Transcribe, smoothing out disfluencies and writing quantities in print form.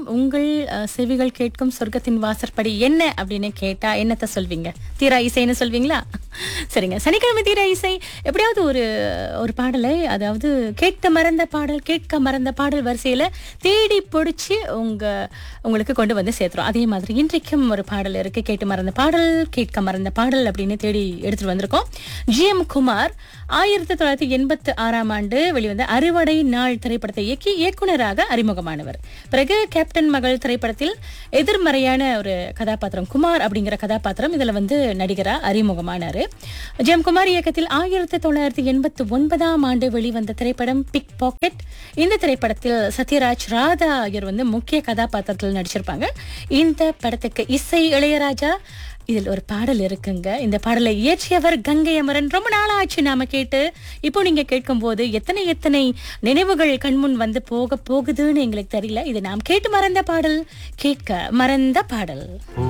உங்கள் செவிகள் கேட்கும் சொர்க்கத்தின் வாசற்படி என்ன அப்படின்னு கேட்டா என்னத்த சொல்வீங்க? தீரா இசைன்னு சொல்வீங்களா? சரிங்க, சனிக்கிழமை தீரா இசை எப்படியாவது ஒரு ஒரு பாடலை, அதாவது கேட்க மறந்த பாடல் வரிசையில தேடி பிடிச்சி உங்களுக்கு கொண்டு வந்து சேர்த்துரும். அதே மாதிரி இன்றைக்கும் ஒரு பாடல் இருக்கு, கேட்க மறந்த பாடல் அப்படின்னு தேடி எடுத்துட்டு வந்திருக்கோம். GM குமார் 1986ஆம் ஆண்டு வெளிவந்த அறுவடை நாள் திரைப்படத்தை இயக்கி இயக்குனராக அறிமுகமானவர். பிறகு கேப்டன் மகள் திரைப்படத்தில் எதிர்மறையான ஒரு கதாபாத்திரம், குமார் அப்படிங்கிற கதாபாத்திரம், இதுல நடிகரா அறிமுகமானாரு. GM குமார் இயக்கத்தில் 1989ஆம் ஆண்டு வெளிவந்த திரைப்படம் பிக் பாக்கெட். இந்த திரைப்படத்தில் சத்யராஜ், ராதா ஆகியோர் முக்கிய கதாபாத்திரத்தில் நடிச்சிருப்பாங்க. இந்த படத்துக்கு இசை இளையராஜா. இதில் ஒரு பாடல் இருக்குங்க. இந்த பாடலை இயற்றியவர் கங்கை அமரன். ரொம்ப நாளாச்சு நாம கேட்டு. இப்போ நீங்க கேட்கும் போது எத்தனை நினைவுகள் கண்முன் போக போகுதுன்னு எங்களுக்கு தெரியல. இது நாம் கேட்டு மறந்த பாடல், கேட்க மறந்த பாடல்.